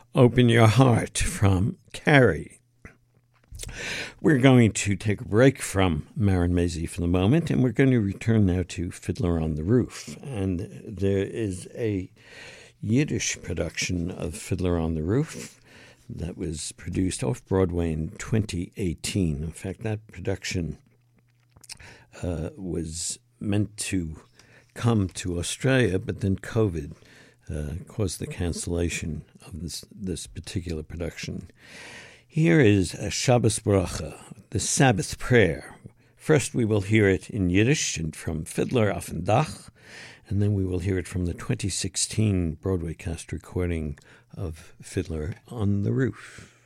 Open Your Heart from Carrie. We're going to take a break from Marin Mazzie for the moment, and we're going to return now to Fiddler on the Roof. And there is a Yiddish production of Fiddler on the Roof that was produced off-Broadway in 2018. In fact, that production was meant to come to Australia, but then COVID caused the cancellation of this particular production. Here is a Shabbos Bracha, the Sabbath prayer. First we will hear it in Yiddish and from Fiddler auf dem Dach, and then we will hear it from the 2016 Broadway cast recording of Fiddler on the Roof.